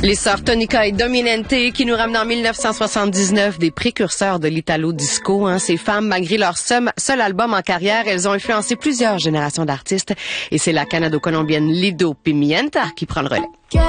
Les sœurs Tonica et Dominente qui nous ramènent en 1979, des précurseurs de l'Italo Disco. Ces femmes, malgré leur seul album en carrière, elles ont influencé plusieurs générations d'artistes. Et c'est la Canado-colombienne Lido Pimienta qui prend le relais.